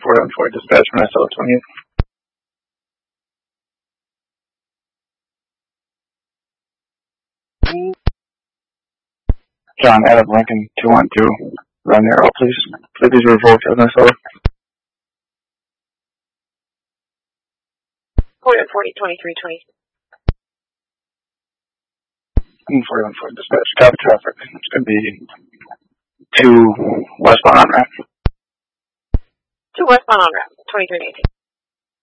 414 dispatch, Minnesota 28. John Adam Lincoln 212. Run arrow, please. Please revoke Minnesota. 440, 2320. 414 dispatch. Copy traffic. It's going to be 2 westbound on ramp. 2 westbound on ramp, 2318.